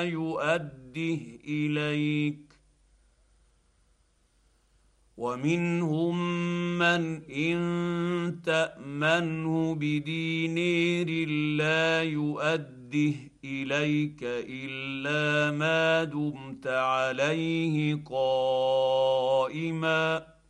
يؤده اليك، ومنهم من ان تامنه بدينار لا يؤده اليك الا ما دمت عليه قائما،